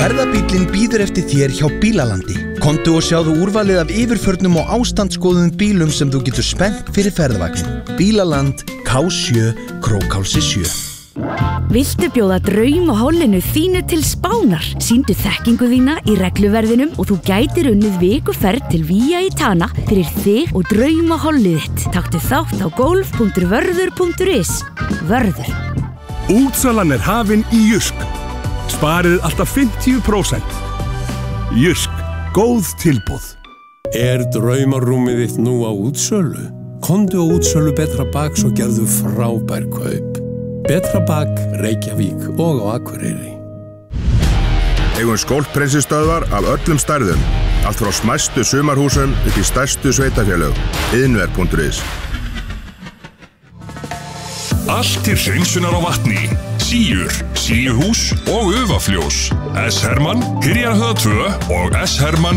Ferðabíllinn bíður eftir þér hjá Bílalandi. Komdu og sjáðu úrvalið af yfirförnum og ástandsskoðuðum bílum sem þú getur spennt fyrir ferðavagn. Bílaland, K7, Krókhálsi 7. Viltu bjóða draum á hollinu þínu til Spánar? Sýndu þekkingu þína í regluverðinum og þú gætir unnið vikuferð til Vía í Tana fyrir þig og draum á hollið þitt. Taktu þátt á golf.vörður.is. Vörður. Útsalan hafin í Jysk. Sparið alltaf 50%. Jysk, góð tilboð. Draumarúmið þitt nú á útsölu? Komdu á útsölu Betra Baks og gerðu frábær kaup. Betra Bak, Reykjavík og á Akureyri. Eigum skólpprensistöðvar af öllum stærðum. Allt frá smæstu sumarhúsum upp í stærstu sveitafélög. Iðnver.is. Allt til hreinsunar á vatni. Síur, síuhús og ufafljós. S. Hermann, Hyrjarhöða 2 og S. Hermann